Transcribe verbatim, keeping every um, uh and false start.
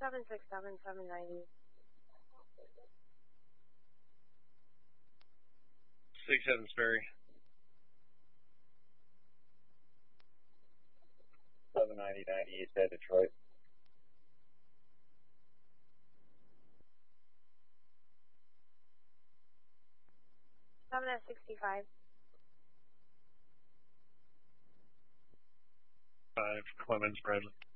seven six seven, seven ninety. Six seven Sperry. seven ninety ninety East Head Detroit. seven at sixty-five. Five Clemens Bradley.